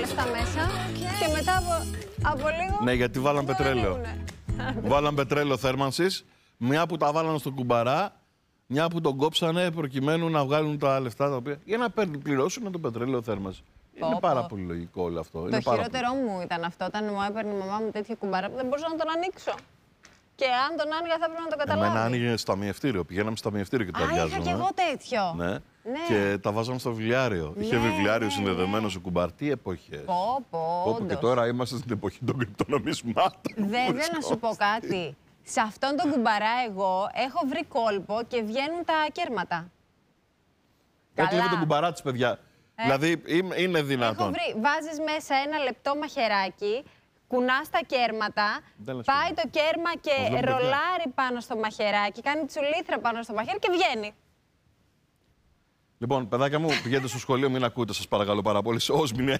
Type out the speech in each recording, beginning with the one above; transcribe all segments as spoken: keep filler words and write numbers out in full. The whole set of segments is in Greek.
λεφτά μέσα και μετά από, από λίγο. Ναι, γιατί βάλαν πετρέλαιο. Βάλαν πετρέλαιο θέρμανσης, μια που τα βάλαν στον κουμπαρά, μια που τον κόψανε προκειμένου να βγάλουν τα λεφτά τα οποία. Για να παίρνουν, πληρώσουν το πετρέλαιο θέρμανση. Είναι πάρα πολύ λογικό όλο αυτό. Το Είναι χειρότερό μου ήταν αυτό, όταν μου έπαιρνε η μαμά μου τέτοια κουμπαρά που δεν μπορούσα να τον ανοίξω. Και αν τον άνοιγα θα έπρεπε να το καταλάβει. Εμένα άνοιγε στο ταμιευτήριο. Πηγαίναμε στο ταμιευτήριο και τα βιάζαμε. Α, είχα κι εγώ τέτοιο. Ναι. Ναι. Και τα βάζαμε στο βιβλιάριο. Ναι, Είχε βιβλιάριο ναι, συνδεδεμένο ναι. σε κουμπάρ. Τι εποχές. Πω, πω, Όπου και τώρα είμαστε στην εποχή των κρυπτονομισμάτων. Βέβαια, να σου πω κάτι. Σε αυτόν τον κουμπαρά εγώ έχω βρει κόλπο και βγαίνουν τα κέρματα. Έτσι λέμε τον κουμπαρά της, παιδιά. Ε. Δηλαδή είναι δυνατόν. Έχω βρει. Βάζεις μέσα ένα λεπτό μαχαιράκι, κουνάς τα κέρματα, πάει το κέρμα και ρολάρει πάνω στο μαχαιράκι, κάνει τσουλήθρα πάνω στο μαχαίρι και βγαίνει. Λοιπόν, παιδάκια μου, πηγαίνετε στο σχολείο, μην ακούτε, σας παρακαλώ πάρα πολύ. Όσοι μην είναι.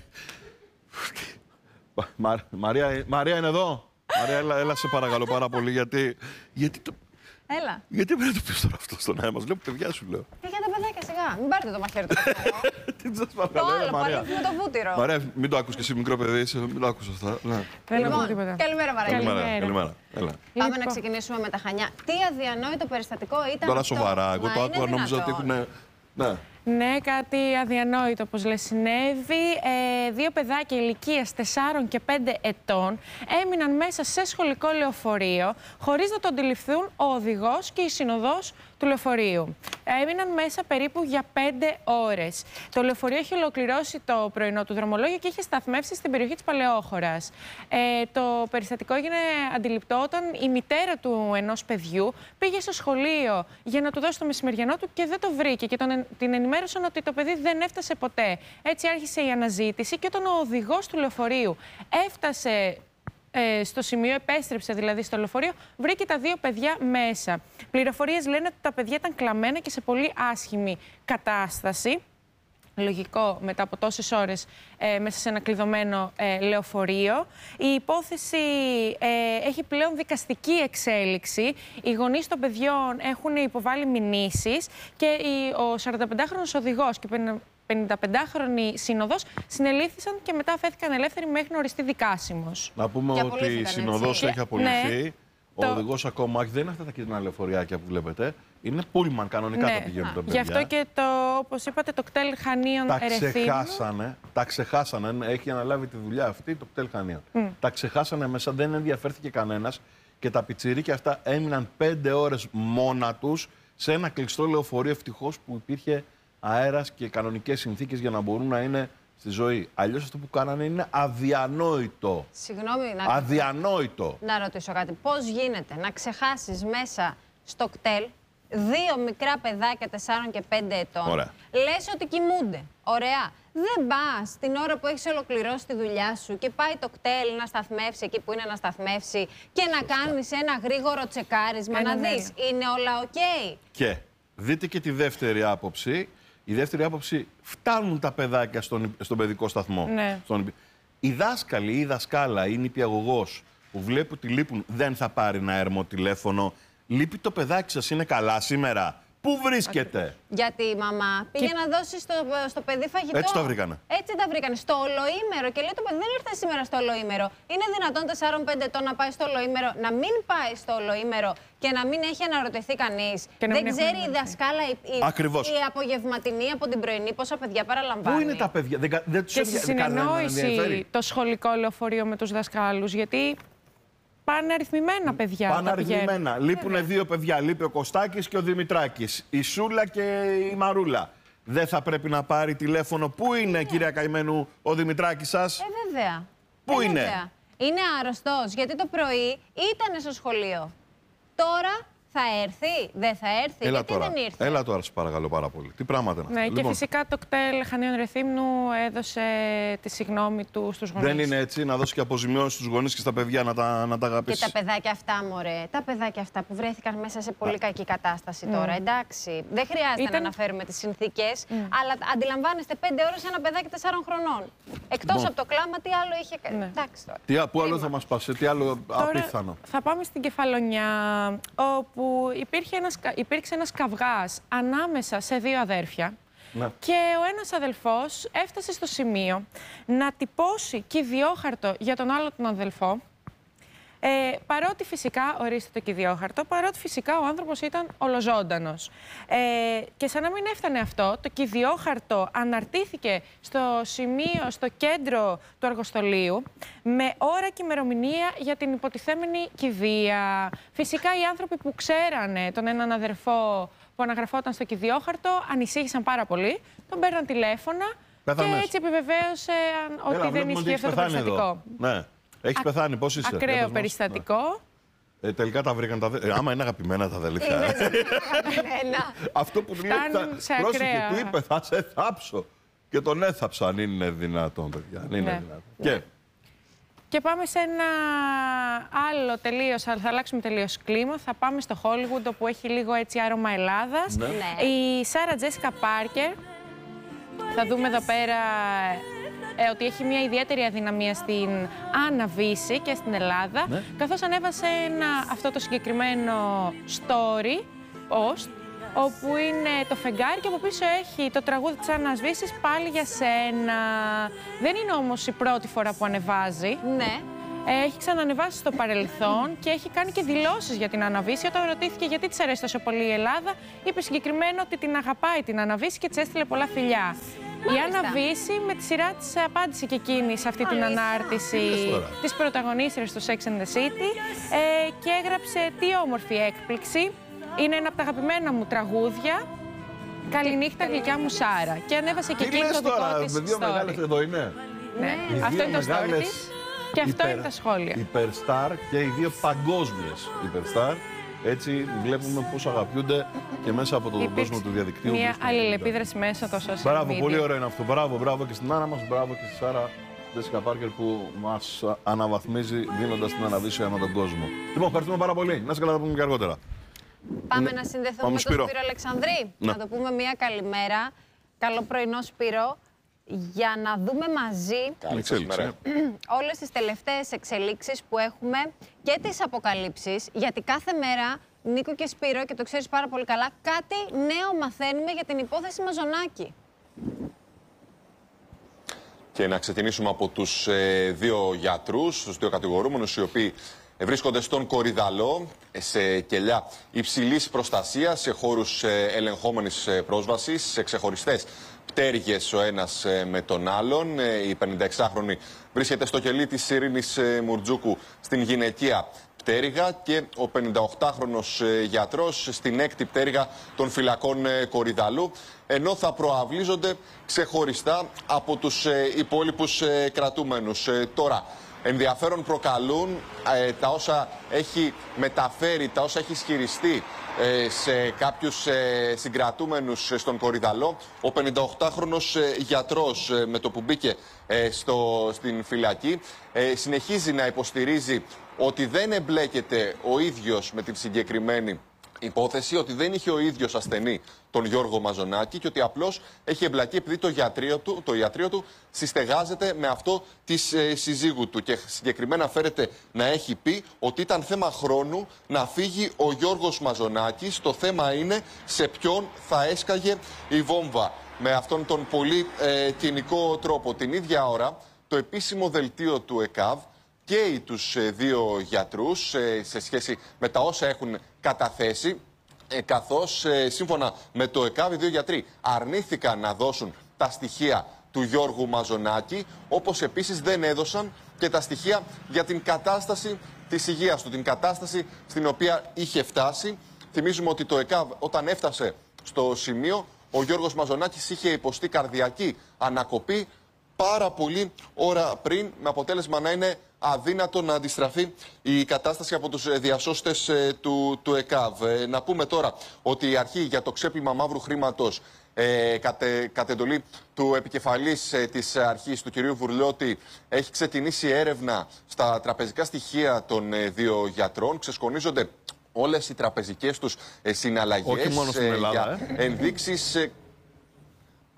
Μαρία, Μαρία είναι εδώ. Μαρία, έλα, έλα σε παρακαλώ πάρα πολύ, γιατί. Γιατί το. Έλα. Γιατί πρέπει να το πεις τώρα αυτό στον αέρα μας. Λέω, παιδιά σου λέω. Ε, για τα παιδάκια, σιγά. Μην πάρετε το μαχαίρι του. Τι σας παρακαλώ. Το άλλο, παλεύει με το βούτυρο. Μαρία, μην το άκουσες και εσύ μικρό παιδί, μην το άκουσες αυτά. Λοιπόν, καλημέρα, Μαρία. Καλημέρα. Πάμε να ξεκινήσουμε με τα Χανιά. Τι αδιανόητο περιστατικό ήταν. Τώρα σοβαρά. Εγώ το άκουγα, νόμιζα ότι έχουν. Ναι. Ναι, κάτι αδιανόητο, όπως λέει, συνέβη. Ε, δύο παιδάκια ηλικίας τεσσάρων και πέντε ετών έμειναν μέσα σε σχολικό λεωφορείο, χωρίς να το αντιληφθούν ο οδηγός και η συνοδός του λεωφορείου. Έμειναν μέσα περίπου για πέντε ώρες. Το λεωφορείο είχε ολοκληρώσει το πρωινό του δρομολόγιο και είχε σταθμεύσει στην περιοχή της Παλαιόχωρας. Ε, το περιστατικό έγινε αντιληπτό όταν η μητέρα του ενός παιδιού πήγε στο σχολείο για να του δώσει το μεσημεριανό του και δεν το βρήκε και τον, την ενημέρωσαν ότι το παιδί δεν έφτασε ποτέ. Έτσι άρχισε η αναζήτηση και όταν ο οδηγός του λεωφορείου έφτασε ε, στο σημείο, επέστρεψε δηλαδή στο λεωφορείο, βρήκε τα δύο παιδιά μέσα. Πληροφορίες λένε ότι τα παιδιά ήταν κλαμμένα και σε πολύ άσχημη κατάσταση. Λογικό μετά από τόσες ώρες ε, μέσα σε ένα κλειδωμένο ε, λεωφορείο. Η υπόθεση ε, έχει πλέον δικαστική εξέλιξη. Οι γονείς των παιδιών έχουν υποβάλει μηνύσεις και η, ο σαρανταπεντάχρονος οδηγός και πενηνταπεντάχρονη σύνοδος συνελήφθησαν και μετά αφέθηκαν ελεύθεροι μέχρι να οριστεί δικάσιμος. Να πούμε και ότι η συνοδός έχει απολυθεί. Ναι. Ο το... οδηγός ακόμα όχι, δεν είναι αυτά τα κοινά λεωφοριάκια που βλέπετε. Είναι πούλμαν, κανονικά ναι. τα πηγαίνουν τα παιδιά. Γι' αυτό και το, όπως είπατε, το κτέλ Χανίων τα Ερεθύμνου. Ξεχάσανε, τα ξεχάσανε, έχει αναλάβει τη δουλειά αυτή το κτέλ Χανίων. Mm. Τα ξεχάσανε μέσα, δεν ενδιαφέρθηκε κανένας και τα πιτσιρίκια αυτά έμειναν πέντε ώρες μόνα τους σε ένα κλειστό λεωφορείο, ευτυχώς που υπήρχε αέρας και κανονικές συνθήκες για να μπορούν να είναι στη ζωή. Αλλιώς αυτό που κάνανε είναι αδιανόητο. Συγγνώμη, να... αδιανόητο. Να ρωτήσω κάτι. Πώς γίνεται να ξεχάσεις μέσα στο κτέλ δύο μικρά παιδάκια τεσσάρων και πέντε ετών. Ωραία. Λες ότι κοιμούνται. Ωραία. Δεν πας την ώρα που έχεις ολοκληρώσει τη δουλειά σου και πάει το κτέλ να σταθμεύσει εκεί που είναι να σταθμεύσει και να κάνεις ένα γρήγορο τσεκάρισμα, ένα να δεις είναι όλα οκ. Okay. Και δείτε και τη δεύτερη άποψη. Η δεύτερη άποψη, φτάνουν τα παιδάκια στον, στον παιδικό σταθμό. Ναι. Στον... Η δάσκαλη ή η δασκάλα ή η νηπιαγωγός που βλέπει ότι λείπουν, δεν θα πάρει ένα έρμο τηλέφωνο. Λείπει το παιδάκι σας, είναι καλά σήμερα. Πού βρίσκεται? Γιατί η μαμά πήγε και... να δώσει στο, στο παιδί φαγητό. Έτσι τα βρήκανε. Έτσι τα βρήκανε. Στο ολοήμερο. Και λέει το παιδί δεν ήρθε σήμερα στο ολοήμερο. Είναι δυνατόν τεσσάρων πέντε ετών να πάει στο ολοήμερο, να μην πάει στο ολοήμερο και να μην έχει αναρωτηθεί κανείς. Δεν ξέρει η δασκάλα, η, η απογευματινή από την πρωινή, πόσα παιδιά παραλαμβάνει. Πού είναι τα παιδιά? Δεν, δεν τους και στη συνεννόηση το σχολικό λεωφορείο με τους δασκάλους. Γιατί πάνε αριθμημένα παιδιά. Πάνε αριθμημένα. Λείπουν δύο παιδιά. Λείπει ο Κωστάκης και ο Δημητράκης. Η Σούλα και η Μαρούλα. Δεν θα πρέπει να πάρει τηλέφωνο? Πού είναι, είναι. κυρία Καημένου, ο Δημητράκης σας? Ε, βέβαια. Πού ε, είναι? Βέβαια. Είναι άρρωστος, γιατί το πρωί ήταν στο σχολείο. Τώρα θα έρθει, δεν θα έρθει, Έλα γιατί τώρα. δεν ήρθε. Έλα τώρα, σας παρακαλώ πάρα πολύ. Τι πράγματα είναι αυτά? Ναι, λοιπόν. Και φυσικά το κτέλ Χανίων Ερεθύμνου έδωσε τη συγγνώμη του στους γονείς. Δεν είναι έτσι, να δώσει και αποζημιώσεις στους γονείς και στα παιδιά να τα, να τα αγαπήσει. Και τα παιδάκια αυτά, μωρέ, τα παιδάκια αυτά που βρέθηκαν μέσα σε πολύ κακή κατάσταση mm. τώρα, εντάξει. Δεν χρειάζεται Ήταν... να αναφέρουμε τις συνθήκες, mm. αλλά αντιλαμβάνεστε πέντε ώρες ένα παιδάκι τεσσάρων χρονών. Εκτός bon. από το κλάμα, τι άλλο είχε κάνει. Ναι. Εντάξει τώρα. Τι, πού άλλο θα μας πάσει, τι άλλο τώρα απίθανο? Θα πάμε στην Κεφαλονιά, όπου υπήρχε ένας, υπήρξε ένας καυγάς ανάμεσα σε δύο αδέρφια. Ναι. Και ο ένας αδελφός έφτασε στο σημείο να τυπώσει κηδιόχαρτο για τον άλλο τον αδελφό. Ε, παρότι φυσικά, ορίστε το κηδιόχαρτο, παρότι φυσικά ο άνθρωπος ήταν ολοζώντανος. Ε, και σαν να μην έφτανε αυτό, το κηδιόχαρτο αναρτήθηκε στο σημείο, στο κέντρο του αργοστολίου, με ώρα και ημερομηνία για την υποτιθέμενη κηδεία. Φυσικά οι άνθρωποι που ξέρανε τον έναν αδερφό που αναγραφόταν στο κηδιόχαρτο ανησύχησαν πάρα πολύ, τον παίρναν τηλέφωνα. Πέθανες. Και έτσι επιβεβαίωσε ότι Έλα, δεν ισχύει αυτό το περιστατικό. Ναι. Έχει πεθάνει, πώς είσαι? Ακραίο περιστατικό. Ναι. Ε, τελικά τα βρήκαν τα αδέλφια. Ε, άμα είναι αγαπημένα τα αδέλφια. Είναι αγαπημένα. Αυτό που του λέει. Πρόσεχε, του είπε, θα σε θάψω. Και τον έθαψα, αν είναι δυνατόν, παιδιά. Αν είναι ναι. δυνατόν. Ναι. Και... και πάμε σε ένα άλλο τελείως, θα αλλάξουμε τελείως κλίμα. Θα πάμε στο Hollywood, όπου έχει λίγο έτσι άρωμα Ελλάδας. Ναι. Η Σάρα Τζέσικα Πάρκερ. Θα δούμε εδώ πέρα ε, ότι έχει μια ιδιαίτερη αδυναμία στην Άννα Βύση και στην Ελλάδα, ναι. καθώς ανέβασε ένα, αυτό το συγκεκριμένο story, post, όπου είναι το φεγγάρι και από πίσω έχει το τραγούδι της Άννας Βύσης, «Πάλι για σένα». Δεν είναι όμως η πρώτη φορά που ανεβάζει. Ναι. Έχει ξανανεβάσει στο παρελθόν και έχει κάνει και δηλώσεις για την Άννα Βύση. Όταν ρωτήθηκε γιατί της αρέσει τόσο πολύ η Ελλάδα, είπε συγκεκριμένα ότι την αγαπάει την Άννα Βύση και της έστειλε πολλά φιλιά. Μάλιστα. Η Άννα Βύση με τη σειρά της απάντησε και εκείνη σε αυτή Μάλιστα. την ανάρτηση της πρωταγωνίστριας στο Sex and the City ε, και έγραψε «Τι όμορφη έκπληξη, είναι ένα από τα αγαπημένα μου τραγούδια, καληνύχτα γλυκιά μου Σάρα». Και ανέβασε και εκείνη το δικό της story. Με δύο μεγάλες εδώ είναι. Ναι, ναι. αυτό είναι το story της. Και αυτό υπερ, είναι τα σχόλια. Υπερστάρ και οι δύο παγκόσμιες υπερστάρ. Έτσι βλέπουμε πώς αγαπιούνται και μέσα από τον Υπήρξε κόσμο του διαδικτύου. Μια αλληλεπίδραση μέσα από το social Μπράβο, media. πολύ ωραίο είναι αυτό. Μπράβο, μπράβο και στην Άννα μας, μπράβο και στη Σάρα Τζέσικα Πάρκερ που μας αναβαθμίζει δίνοντας την αναβίωση ανά τον κόσμο. Λοιπόν, ευχαριστούμε πάρα πολύ. Να σε καλά, τα πούμε και αργότερα. Πάμε ναι. να συνδεθούμε Πάμε με τον Σπύρο, Σπύρο Αλεξανδρή. Ναι. Να το πούμε μια καλημέρα. Καλό πρωινό, Σπύρο. Για να δούμε μαζί όλες τις τελευταίες εξελίξεις που έχουμε και τις αποκαλύψεις, γιατί κάθε μέρα, Νίκο και Σπύρο, και το ξέρεις πάρα πολύ καλά, κάτι νέο μαθαίνουμε για την υπόθεση Μαζονάκη. Και να ξεκινήσουμε από τους ε, δύο γιατρούς, τους δύο κατηγορούμενους, οι οποίοι βρίσκονται στον Κορυδαλό, σε κελιά υψηλής προστασίας, σε χώρους ε, ελεγχόμενης ε, πρόσβασης, σε ξεχωριστές πτέρυγες ο ένας ε, με τον άλλον. Ε, η πενηνταεξάχρονη βρίσκεται στο κελί της Ειρήνης ε, Μουρτζούκου στην γυναικεία πτέρυγα και ο πενηνταοκτάχρονος ε, γιατρός στην έκτη πτέρυγα των φυλακών ε, Κορυδαλού, ενώ θα προαυλίζονται ξεχωριστά από τους ε, υπόλοιπους ε, κρατούμενους. Ε, τώρα, ενδιαφέρον προκαλούν ε, τα όσα έχει μεταφέρει, τα όσα έχει ισχυριστεί ε, σε κάποιους ε, συγκρατούμενους στον Κορυδαλό ο πενηνταοκτάχρονος ε, γιατρός ε, με το που μπήκε ε, στο, στην φυλακή. Ε, συνεχίζει να υποστηρίζει ότι δεν εμπλέκεται ο ίδιος με την συγκεκριμένη υπόθεση, ότι δεν είχε ο ίδιος ασθενή τον Γιώργο Μαζονάκη και ότι απλώς έχει εμπλακεί επειδή το ιατρείο του, το ιατρείο του συστεγάζεται με αυτό της ε, συζύγου του και συγκεκριμένα φέρεται να έχει πει ότι ήταν θέμα χρόνου να φύγει ο Γιώργος Μαζονάκης. Το θέμα είναι σε ποιον θα έσκαγε η βόμβα. Με αυτόν τον πολύ ε, κοινικό τρόπο. Την ίδια ώρα το επίσημο δελτίο του ΕΚΑΒ καίει τους ε, δύο γιατρούς ε, σε σχέση με τα όσα έχουν καταθέσει, ε, καθώς ε, σύμφωνα με το ΕΚΑΒ οι δύο γιατροί αρνήθηκαν να δώσουν τα στοιχεία του Γιώργου Μαζονάκη, όπως επίσης δεν έδωσαν και τα στοιχεία για την κατάσταση της υγείας του, την κατάσταση στην οποία είχε φτάσει. Θυμίζουμε ότι το ΕΚΑΒ όταν έφτασε στο σημείο, ο Γιώργος Μαζονάκης είχε υποστεί καρδιακή ανακοπή πάρα πολύ ώρα πριν, με αποτέλεσμα να είναι αδύνατο να αντιστραφεί η κατάσταση από τους διασώστες ε, του, του ΕΚΑΒ. Ε, να πούμε τώρα ότι η αρχή για το ξέπλυμα μαύρου χρήματος ε, κατε, κατ' εντολή του επικεφαλής ε, της αρχής, του κυρίου Βουρλιώτη, έχει ξεκινήσει έρευνα στα τραπεζικά στοιχεία των ε, δύο γιατρών. Ξεσκονίζονται όλες οι τραπεζικές τους ε, συναλλαγές. Όχι μόνο στην Ελλάδα, ε, για ε. ενδείξεις... Ε,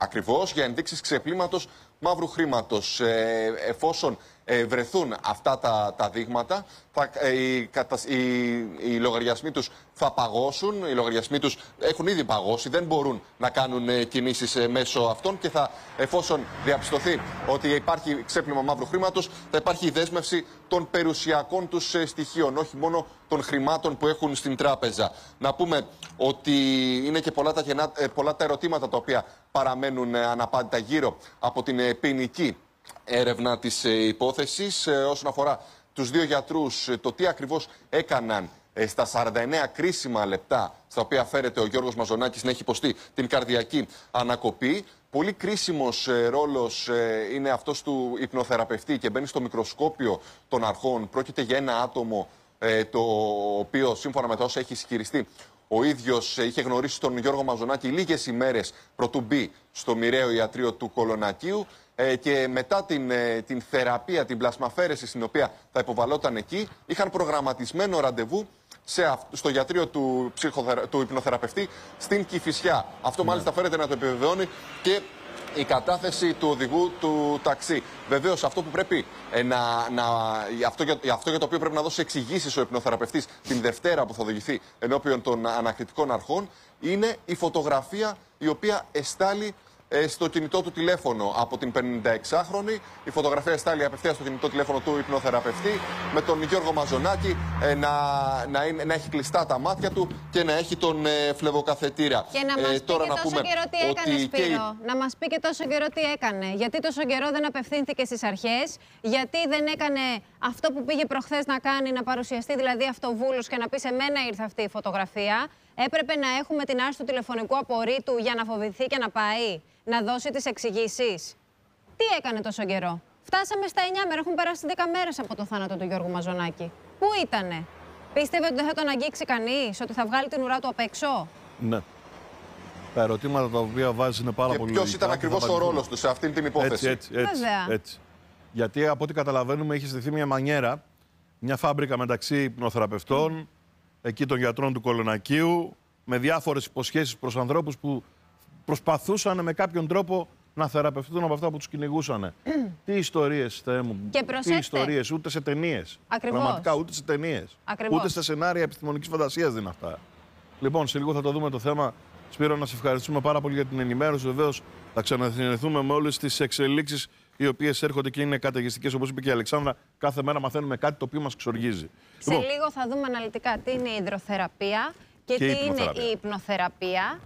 ακριβώς για ενδείξεις ξεπλήματος μαύρου χρήματος. Ε, εφόσον ε, βρεθούν αυτά τα, τα δείγματα, θα, ε, οι, οι, οι λογαριασμοί τους θα παγώσουν, οι λογαριασμοί τους έχουν ήδη παγώσει, δεν μπορούν να κάνουν ε, κινήσεις ε, μέσω αυτών και θα, εφόσον διαπιστωθεί ότι υπάρχει ξέπλυμα μαύρου χρήματος, θα υπάρχει η δέσμευση των περιουσιακών τους ε, στοιχείων, όχι μόνο των χρημάτων που έχουν στην τράπεζα. Να πούμε ότι είναι και πολλά τα, γενά, ε, πολλά τα ερωτήματα τα οποία παραμένουν ε, αναπάντητα γύρω από την ε, ποινική έρευνα της ε, υπόθεσης. Ε, όσον αφορά τους δύο γιατρούς, ε, το τι ακριβώς έκαναν ε, στα σαράντα εννέα κρίσιμα λεπτά στα οποία φέρεται ο Γιώργος Μαζονάκης να έχει υποστεί την καρδιακή ανακοπή. Πολύ κρίσιμος ε, ρόλος ε, είναι αυτός του υπνοθεραπευτή και μπαίνει στο μικροσκόπιο των αρχών. Πρόκειται για ένα άτομο ε, το οποίο, σύμφωνα με τα όσα έχει ισχυριστεί, ο ίδιος είχε γνωρίσει τον Γιώργο Μαζονάκη λίγες ημέρες πρωτού μπει στο μοιραίο ιατρείο του Κολονακίου ε, και μετά την, ε, την θεραπεία, την πλασμαφέρεση στην οποία θα υποβαλόταν εκεί, είχαν προγραμματισμένο ραντεβού σε, στο γιατρείο του, ψυχοθερα... του υπνοθεραπευτή στην Κηφισιά. Αυτό ναι. μάλιστα φαίνεται να το επιβεβαιώνει και η κατάθεση του οδηγού του ταξί. Βεβαίως, αυτό που πρέπει ε, να. να αυτό, για, αυτό για το οποίο πρέπει να δώσει εξηγήσεις ο υπνοθεραπευτής την Δευτέρα που θα οδηγηθεί ενώπιον των ανακριτικών αρχών είναι η φωτογραφία η οποία εστάλει ε, στο κινητό του τηλέφωνο από την πενηνταεξάχρονη. Η φωτογραφία εστάλει απευθείας στο κινητό τηλέφωνο του υπνοθεραπευτή με τον Γιώργο Μαζονάκη ε, να, να, είναι, να έχει κλειστά τα μάτια του και να έχει τον ε, φλεβοκαθετήρα. Και να μας ε, πει τώρα και να τόσο καιρό τι έκανε, Σπύρο. Η... Να μας πει και τόσο καιρό τι έκανε. Γιατί τόσο καιρό δεν απευθύνθηκε στις αρχές, γιατί δεν έκανε αυτό που πήγε προχθές να κάνει, να παρουσιαστεί δηλαδή αυτοβούλος και να πει σε μένα ήρθε αυτή η φωτογραφία. Έπρεπε να έχουμε την άρση του τηλεφωνικού απορρίτου για να φοβηθεί και να πάει να δώσει τις εξηγήσεις. Τι έκανε τόσο καιρό? Φτάσαμε στα εννιά μέρα, έχουν περάσει δέκα μέρες από το θάνατο του Γιώργου Μαζονάκη. Πού ήτανε? Πίστευε ότι δεν θα τον αγγίξει κανείς, ότι θα βγάλει την ουρά του απ' έξω? Ναι. Τα ερωτήματα τα οποία βάζει είναι πάρα και πολύ. Ποιος ήταν ακριβώς ο ρόλος του σε αυτήν την υπόθεση? Έτσι, έτσι, έτσι, έτσι. Γιατί από ό,τι καταλαβαίνουμε έχει στηθεί μια μανιέρα, μια φάμπρικα μεταξύ υπνοθεραπευτών, mm. εκεί των γιατρών του Κολονακίου, με διάφορες υποσχέσεις προς ανθρώπους που προσπαθούσαν με κάποιον τρόπο να θεραπευτούν από αυτά που τους κυνηγούσαν. Mm. Τι ιστορίες, Θεέ μου, τι ιστορίες, ούτε σε ταινίες. Ακριβώς. Πραγματικά ούτε σε ταινίες. Ακριβώς. Ούτε σε σενάρια επιστημονικής φαντασίας δεν είναι αυτά. Λοιπόν, σε λίγο θα το δούμε το θέμα. Σπύρο, να σε ευχαριστούμε πάρα πολύ για την ενημέρωση. Βεβαίως θα ξανασυνδεθούμε με όλες τις εξελίξεις οι οποίες έρχονται και είναι καταιγιστικές. Όπως είπε και η Αλεξάνδρα, κάθε μέρα μαθαίνουμε κάτι το οποίο μας εξοργίζει. Σε λοιπόν, λίγο θα δούμε αναλυτικά τι είναι η υδροθεραπεία και, και τι είναι η υπνοθεραπεία.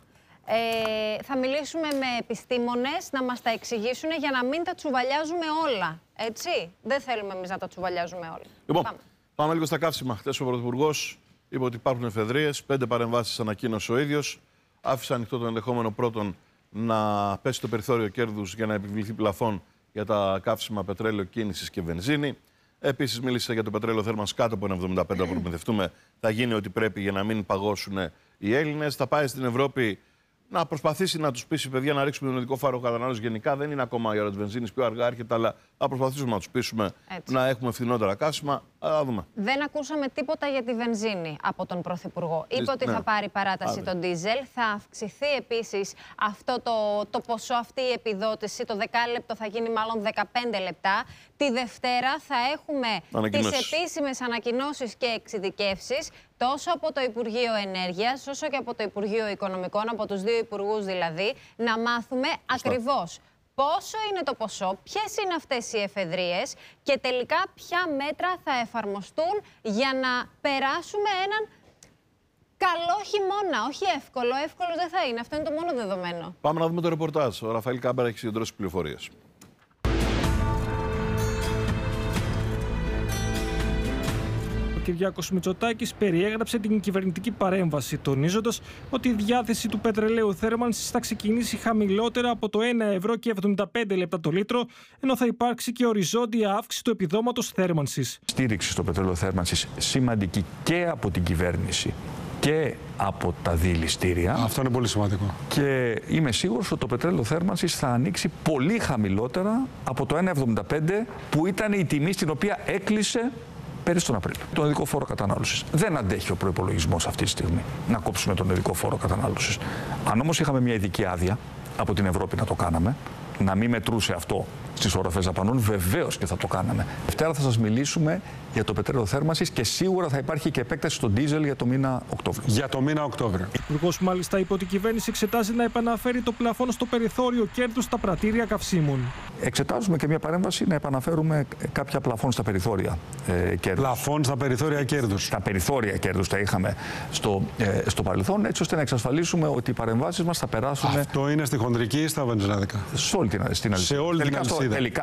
Ε, θα μιλήσουμε με επιστήμονες να μας τα εξηγήσουν για να μην τα τσουβαλιάζουμε όλα. Έτσι. Δεν θέλουμε εμείς να τα τσουβαλιάζουμε όλα. Λοιπόν, πάμε, πάμε λίγο στα καύσιμα. Χθες ο Πρωθυπουργός είπε ότι υπάρχουν εφεδρείες, πέντε παρεμβάσεις ανακοίνωσε ο ίδιος. Άφησε ανοιχτό το ενδεχόμενο πρώτον να πέσει το περιθώριο κέρδους για να επιβληθεί πλαφόν για τα καύσιμα πετρέλαιο κίνησης και βενζίνη. Επίσης, μίλησε για το πετρέλαιο θέρμανσης κάτω από ένα εβδομήντα πέντε που προμηθευτούμε. Θα γίνει ό,τι πρέπει για να μην παγώσουν οι Έλληνες. Θα πάει στην Ευρώπη να προσπαθήσει να τους πείσει, παιδιά, να ρίξουμε τον οδικό φόρο κατανάλωση. Γενικά δεν είναι ακόμα η ώρα της βενζίνης, πιο αργά έρχεται, αλλά θα προσπαθήσουμε να τους πείσουμε έτσι, να έχουμε φθηνότερα καύσιμα. Θα δούμε. Δεν ακούσαμε τίποτα για τη βενζίνη από τον Πρωθυπουργό. Είπε Είσαι, ότι ναι. θα πάρει παράταση τον ντίζελ. Θα αυξηθεί επίσης αυτό το, το ποσό, αυτή η επιδότηση. Το δεκάλεπτο θα γίνει μάλλον δεκαπέντε λεπτά. Τη Δευτέρα θα έχουμε τις επίσημες ανακοινώσεις και εξειδικεύσεις τόσο από το Υπουργείο Ενέργειας, όσο και από το Υπουργείο Οικονομικών, από τους δύο υπουργούς δηλαδή, να μάθουμε ακριβώς πόσο είναι το ποσό, ποιες είναι αυτές οι εφεδρείες και τελικά ποια μέτρα θα εφαρμοστούν για να περάσουμε έναν καλό χειμώνα. Όχι εύκολο, εύκολο δεν θα είναι. Αυτό είναι το μόνο δεδομένο. Πάμε να δούμε το ρεπορτάζ. Ο Ραφαήλ Κάμπερα έχει συγκεντρώσει πληροφορίες. Ο Κυριάκος Μητσοτάκης περιέγραψε την κυβερνητική παρέμβαση, τονίζοντας ότι η διάθεση του πετρελαίου θέρμανσης θα ξεκινήσει χαμηλότερα από το ένα ευρώ και εβδομήντα πέντε λεπτά το λίτρο, ενώ θα υπάρξει και οριζόντια αύξηση του επιδόματος θέρμανσης. Στήριξη στο πετρέλαιο θέρμανσης σημαντική και από την κυβέρνηση και από τα δηληστήρια. Αυτό είναι πολύ σημαντικό. Και είμαι σίγουρος ότι το πετρέλαιο θέρμανσης θα ανοίξει πολύ χαμηλότερα από το ένα εβδομήντα πέντε που ήταν η τιμή στην οποία έκλεισε πέρυσι τον Απρίλιο. Τον οδικό φόρο κατανάλωσης. Δεν αντέχει ο προϋπολογισμός αυτή τη στιγμή να κόψουμε τον οδικό φόρο κατανάλωσης. Αν όμως είχαμε μια ειδική άδεια από την Ευρώπη να το κάναμε, να μην μετρούσε αυτό στις οροφές δαπανών, βεβαίως και θα το κάναμε. Δευτέρα θα σας μιλήσουμε για το πετρέλαιο θέρμανσης και σίγουρα θα υπάρχει και επέκταση στο ντίζελ για το μήνα Οκτώβριο. Για το μήνα Οκτώβριο. Ο Υπουργός μάλιστα είπε ότι η κυβέρνηση εξετάζει να επαναφέρει το πλαφόν στο περιθώριο κέρδους στα πρατήρια καυσίμων. Εξετάζουμε και μια παρέμβαση να επαναφέρουμε κάποια πλαφόν στα περιθώρια ε, κέρδους. Πλαφόν στα περιθώρια κέρδους. Στα περιθώρια κέρδους τα είχαμε στο, ε, στο παρελθόν, έτσι ώστε να εξασφαλίσουμε ότι οι παρεμβάσεις μας θα περάσουν. Αυτό είναι στη χοντρική ή στα βενζινάδικα? Σε όλη την, στην αλυσίδα. Σε όλη την αλυσίδα. Τελικά.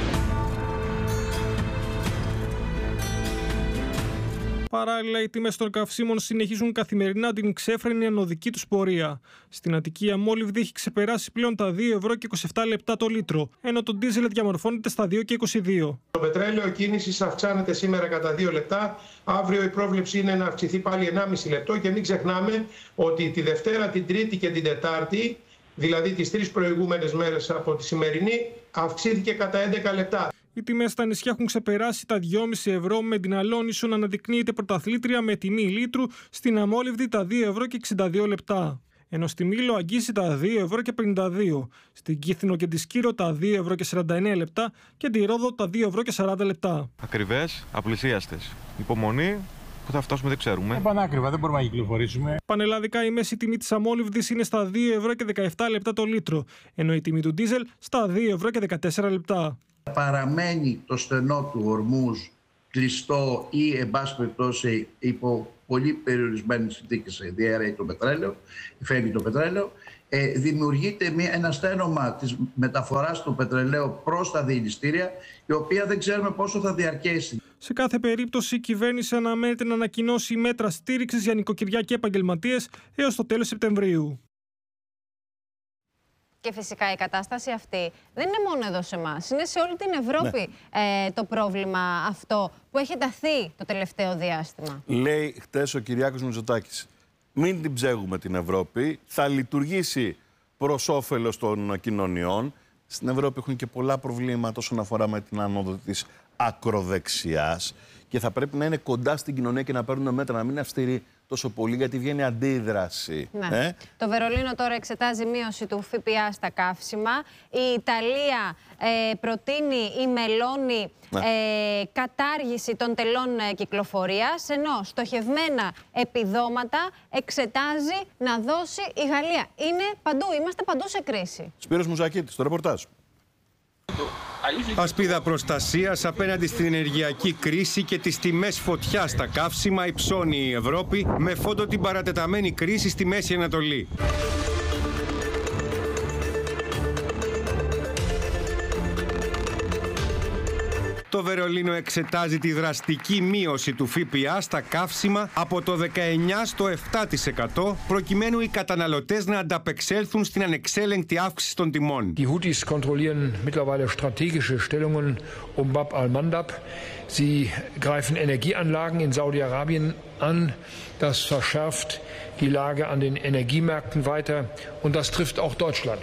Παράλληλα, οι τιμές των καυσίμων συνεχίζουν καθημερινά την ξέφρενη ανωδική τους πορεία. Στην Αττική η αμόλυβδη έχει ξεπεράσει πλέον τα δύο ευρώ και είκοσι επτά λεπτά το λίτρο, ενώ το ντίζελ διαμορφώνεται στα δύο και είκοσι δύο. Το πετρέλαιο κίνησης αυξάνεται σήμερα κατά δύο λεπτά. Αύριο η πρόβλεψη είναι να αυξηθεί πάλι ενάμιση λεπτό και μην ξεχνάμε ότι τη Δευτέρα, την Τρίτη και την Τετάρτη, δηλαδή τις τρεις προηγούμενες μέρες από τη σημερινή, αυξήθηκε κατά έντεκα λεπτά. Οι τιμές στα νησιά έχουν ξεπεράσει τα δυόμισι ευρώ, με την Αλόνησο να αναδεικνύεται πρωταθλήτρια με τιμή λίτρου, στην αμόλυβδη τα δύο ευρώ και εξήντα δύο λεπτά. Ενώ στη Μήλο αγγίζει τα δύο ευρώ και πενήντα δύο, στην Κύθινο και τη Σκύρο τα δύο ευρώ και σαράντα εννέα λεπτά και τη Ρόδο τα δύο ευρώ και σαράντα λεπτά. Ακριβές, απλησίαστες. Υπομονή, που θα φτάσουμε δεν ξέρουμε. Πανάκριβα, δεν μπορούμε να κυκλοφορήσουμε. Πανελλαδικά η μέση τιμή της αμόλυβδης είναι στα δύο ευρώ και δεκαεπτά λεπτά το λίτρο, ενώ η τιμή του ντίζελ στα δύο ευρώ και δεκατέσσερα λεπτά. Παραμένει το στενό του Ορμούζ κλειστό ή, εν πάση περιπτώσει, υπό πολύ περιορισμένες συνθήκες διαρρέει το πετρέλαιο, φεύγει το πετρέλαιο, ε, δημιουργείται μια, ένα στένωμα της μεταφοράς του πετρελαίου προς τα διελιστήρια, η οποία δεν ξέρουμε πόσο θα διαρκέσει. Σε κάθε περίπτωση, η κυβέρνηση αναμένεται να ανακοινώσει μέτρα στήριξης για νοικοκυριά και επαγγελματίες έως το τέλος Σεπτεμβρίου. Και φυσικά η κατάσταση αυτή δεν είναι μόνο εδώ σε εμάς. Είναι σε όλη την Ευρώπη ναι. ε, το πρόβλημα αυτό που έχει ταθεί το τελευταίο διάστημα. Λέει χτες ο Κυριάκος Μητσοτάκης, μην την ψέγουμε την Ευρώπη, θα λειτουργήσει προς όφελος των κοινωνιών. Στην Ευρώπη έχουν και πολλά προβλήματα όσον αφορά με την ανόδο της ακροδεξιάς και θα πρέπει να είναι κοντά στην κοινωνία και να παίρνουν μέτρα, να μην είναι αυστηροί τόσο πολύ, γιατί βγαίνει αντίδραση. Ναι. Ε? Το Βερολίνο τώρα εξετάζει μείωση του ΦΠΑ στα καύσιμα. Η Ιταλία ε, προτείνει η Μελώνη ναι. ε, κατάργηση των τελών ε, κυκλοφορίας, ενώ στοχευμένα επιδόματα εξετάζει να δώσει η Γαλλία. Είναι παντού, είμαστε παντού σε κρίση. Σπύρος Μουζακίτης, το ρεπορτάζ. Ασπίδα προστασίας απέναντι στην ενεργειακή κρίση και τις τιμές φωτιά στα καύσιμα υψώνει η Ευρώπη, με φόντο την παρατεταμένη κρίση στη Μέση Ανατολή. Το Βερολίνο εξετάζει τη δραστική μείωση του ΦΠΑ στα καύσιμα από το δεκαεννιά στο επτά τοις εκατό, προκειμένου οι καταναλωτές να ανταπεξέλθουν στην ανεξέλεγκτη αύξηση των τιμών. Die Houthis kontrollieren mittlerweile strategische Stellungen um Bab al-Mandab. Sie greifen Energieanlagen in Saudi-Arabien an. Das verschärft die Lage an den Energiemärkten weiter und das trifft auch Deutschland.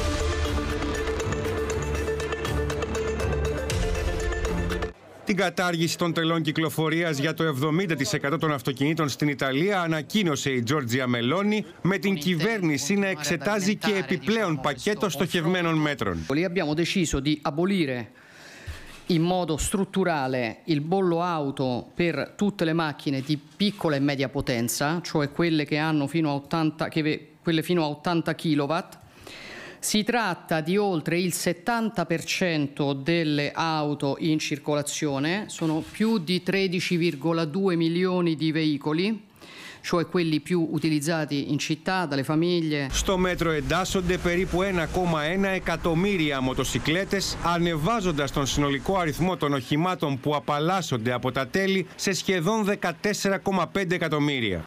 Την κατάργηση των τελών κυκλοφορίας για το εβδομήντα τοις εκατό των αυτοκινήτων στην Ιταλία ανακοίνωσε η Τζόρτζια Μελώνη, με την κυβέρνηση να εξετάζει και επιπλέον πακέτο στοχευμένων μέτρων. Abbiamo deciso di abolire in modo strutturale il bollo auto per tutte le macchine di piccola e media potenza, cioè quelle che hanno fino a ottanta, che, quelle fino a ottanta chilowatt. Si tratta di oltre il settanta per cento delle auto in circolazione, sono più di tredici virgola due milioni di veicoli, cioè quelli più utilizzati in città dalle famiglie. Στο μέτρο εντάσσονται περίπου ένα κόμμα ένα εκατομμύρια μοτοσικλέτες, ανεβάζοντας τον συνολικό αριθμό των οχημάτων που απαλλάσσονται από τα τέλη σε σχεδόν δεκατέσσερα κόμμα πέντε εκατομμύρια.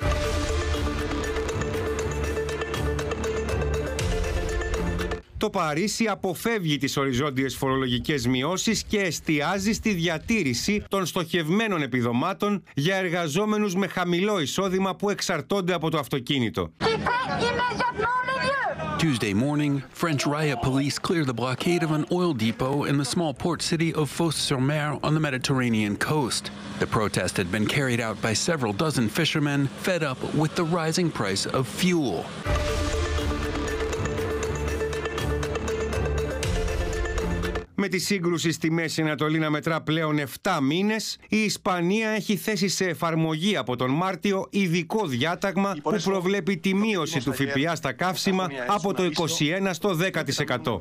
Το Παρίσι αποφεύγει τις οριζόντιες φορολογικές μειώσεις και εστιάζει στη διατήρηση των στοχευμένων επιδομάτων για εργαζόμενους με χαμηλό εισόδημα που εξαρτώνται από το αυτοκίνητο. Tuesday morning, French riot police cleared the blockade of an oil depot in the small port city of Fos-sur-Mer on the Mediterranean coast. The protest had been carried out by several dozen fishermen fed up with the rising price of fuel. Με τη σύγκρουση στη Μέση Ανατολή να μετρά πλέον επτά μήνες, η Ισπανία έχει θέσει σε εφαρμογή από τον Μάρτιο ειδικό διάταγμα που προβλέπει τη μείωση του ΦΠΑ στα καύσιμα από το είκοσι ένα στο δέκα τοις εκατό.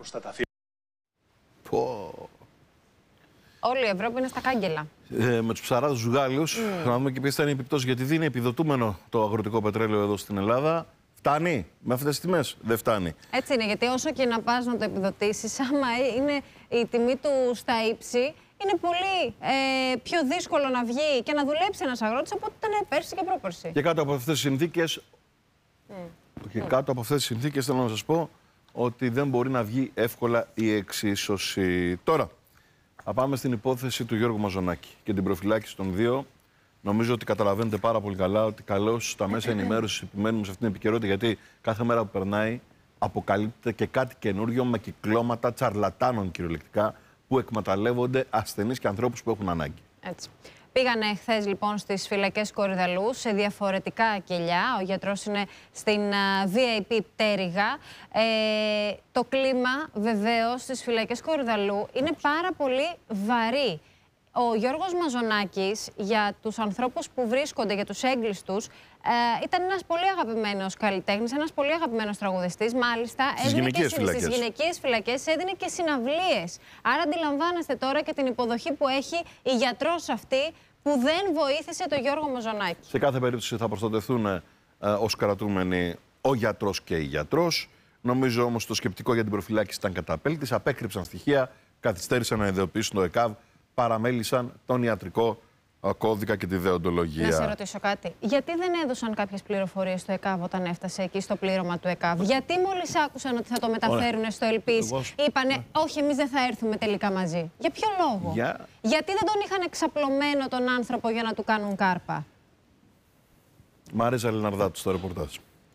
Όλη η Ευρώπη είναι στα κάγκελα. Ε, με τους ψαράδους τους Γάλλους, mm. να δούμε και ποιες θα είναι οι επιπτώσεις, γιατί δεν είναι επιδοτούμενο το αγροτικό πετρέλαιο εδώ στην Ελλάδα. Φτάνει με αυτές τις τιμές? Δεν φτάνει. Έτσι είναι, γιατί όσο και να πας να το επιδοτήσεις, άμα είναι η τιμή του στα ύψη, είναι πολύ ε, πιο δύσκολο να βγει και να δουλέψει ένας αγρότης από ό,τι ήταν πέρσι και πρόπερσι. Και κάτω από αυτές τις συνθήκες, mm. και κάτω από αυτές τις συνθήκες θέλω να σας πω ότι δεν μπορεί να βγει εύκολα η εξίσωση. Τώρα, θα πάμε στην υπόθεση του Γιώργου Μαζονάκη και την προφυλάκηση των δύο. Νομίζω ότι καταλαβαίνετε πάρα πολύ καλά ότι καλώς στα μέσα ενημέρωσης επιμένουμε σε αυτήν την επικαιρότητα, γιατί κάθε μέρα που περνάει αποκαλύπτεται και κάτι καινούριο με κυκλώματα τσαρλατάνων κυριολεκτικά που εκμεταλλεύονται ασθενείς και ανθρώπους που έχουν ανάγκη. Έτσι. Πήγανε χθες λοιπόν στις φυλακές Κορυδαλλού σε διαφορετικά κελιά. Ο γιατρός είναι στην uh, βι άι πι πτέρυγα. Ε, το κλίμα βεβαίως στις φυλακές Κορυδαλλού είναι πάρα πολύ βαρύ. Ο Γιώργος Μαζονάκης, για τους ανθρώπους που βρίσκονται, για τους έγκλειστους, ε, ήταν ένας πολύ αγαπημένος καλλιτέχνης, ένας πολύ αγαπημένος τραγουδιστής. Μάλιστα, στις γυναικείες φυλακές. Στις γυναικείες φυλακές έδινε και συναυλίες. Άρα αντιλαμβάνεστε τώρα και την υποδοχή που έχει η γιατρός αυτή που δεν βοήθησε τον Γιώργο Μαζονάκη. Σε κάθε περίπτωση θα προστατευτούν ε, ως κρατούμενοι ο γιατρός και η γιατρός. Νομίζω όμως το σκεπτικό για την προφυλάκηση ήταν καταπέλτης. Απέκρυψαν στοιχεία, καθυστέρησαν να ειδοποιήσουν το ΕΚΑΒ. Παραμέλησαν τον ιατρικό κώδικα και τη δεοντολογία. Να σε ρωτήσω κάτι. Γιατί δεν έδωσαν κάποιες πληροφορίες στο ΕΚΑΒ όταν έφτασε εκεί στο πλήρωμα του ΕΚΑΒ? Γιατί μόλις άκουσαν ότι θα το μεταφέρουν στο Ελπίς, είπανε όχι, εμείς δεν θα έρθουμε τελικά μαζί? Για ποιο λόγο? Για... Γιατί δεν τον είχαν εξαπλωμένο τον άνθρωπο για να του κάνουν κάρπα? Μαρίζα Λεναρδάτου στο ρεπορτάζ.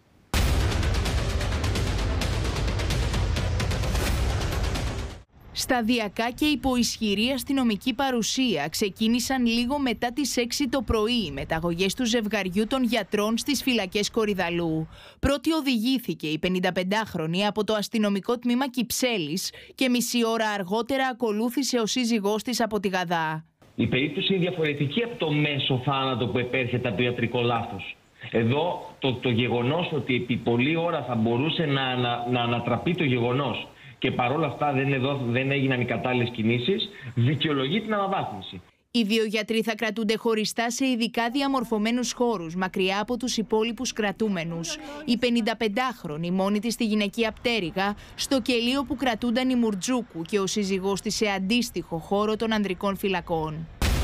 Σταδιακά και υπό ισχυρή αστυνομική παρουσία ξεκίνησαν λίγο μετά τις έξι το πρωί οι μεταγωγές του ζευγαριού των γιατρών στις φυλακές Κορυδαλλού. Πρώτη οδηγήθηκε η πενηνταπεντάχρονη από το αστυνομικό τμήμα Κυψέλης και μισή ώρα αργότερα ακολούθησε ο σύζυγός της από τη Γαδά. Η περίπτωση είναι διαφορετική από το μέσο θάνατο που επέρχεται από το ιατρικό λάθος. Εδώ το, το γεγονός ότι επί πολλή ώρα θα μπορούσε να, να, να ανατραπεί το γεγονός και παρόλα αυτά δεν, εδώ, δεν έγιναν οι κατάλληλες κινήσεις, δικαιολογεί την αναβάθμιση. Οι δύο γιατροί θα κρατούνται χωριστά σε ειδικά διαμορφωμένους χώρους, μακριά από τους υπόλοιπους κρατούμενους. Η πενηνταπεντάχρονη μόνη της στη γυναικεία πτέρυγα, στο κελίο που κρατούνταν η Μουρτζούκου και ο σύζυγός της σε αντίστοιχο χώρο των ανδρικών φυλακών.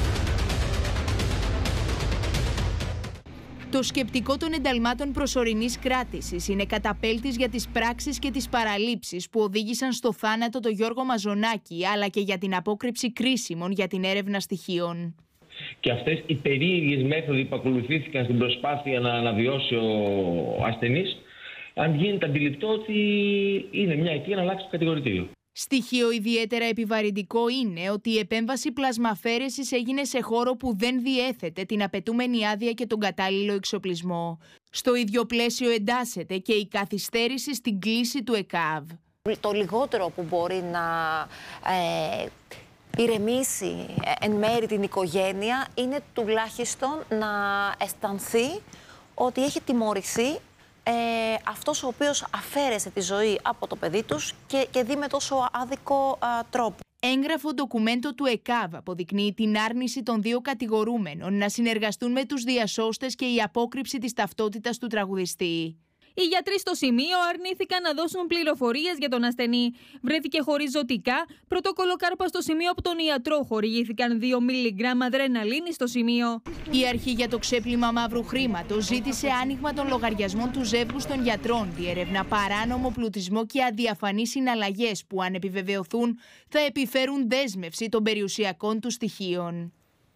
Το σκεπτικό των ενταλμάτων προσωρινής κράτησης είναι καταπέλτης για τις πράξεις και τις παραλήψεις που οδήγησαν στο θάνατο το Γιώργο Μαζονάκη, αλλά και για την απόκρυψη κρίσιμων για την έρευνα στοιχείων. Και αυτές οι περίεργες μέθοδοι που ακολουθήθηκαν στην προσπάθεια να αναβιώσει ο ασθενής, αν γίνεται αντιληπτό ότι είναι μια αιτία να αλλάξει το κατηγορητήριο. Στοιχείο ιδιαίτερα επιβαρυντικό είναι ότι η επέμβαση πλασμαφέρεσης έγινε σε χώρο που δεν διέθετε την απαιτούμενη άδεια και τον κατάλληλο εξοπλισμό. Στο ίδιο πλαίσιο εντάσσεται και η καθυστέρηση στην κλίση του ΕΚΑΒ. Το λιγότερο που μπορεί να ε, ηρεμήσει εν μέρη την οικογένεια είναι τουλάχιστον να αισθανθεί ότι έχει τιμωρηθεί Ε, αυτός ο οποίος αφαίρεσε τη ζωή από το παιδί τους και, και δει με τόσο άδικο α, τρόπο. Έγγραφο ντοκουμέντο του ΕΚΑΒ αποδεικνύει την άρνηση των δύο κατηγορούμενων να συνεργαστούν με τους διασώστες και η απόκρυψη της ταυτότητας του τραγουδιστή. Οι γιατροί στο σημείο αρνήθηκαν να δώσουν πληροφορίες για τον ασθενή. Βρέθηκε χωρίς ζωτικά. Πρωτόκολλο κάρπα στο σημείο από τον ιατρό. Χορηγήθηκαν δύο μιλιγκράμμ αδρεναλίνη στο σημείο. Η αρχή για το ξέπλυμα μαύρου χρήματος ζήτησε άνοιγμα των λογαριασμών του ζεύγους των γιατρών. Διερευνά παράνομο πλουτισμό και αδιαφανείς συναλλαγές που, αν επιβεβαιωθούν, θα επιφέρουν δέσμευση των περιουσιακών του στοιχείων.